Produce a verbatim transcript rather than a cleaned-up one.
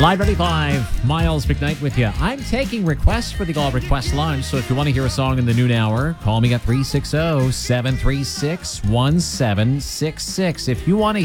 Live Ready Live, Miles McKnight with you. I'm taking requests for the All Request Lunch, so if you want to hear a song in the noon hour, call me at three six zero, seven three six, one seven six six. If you want to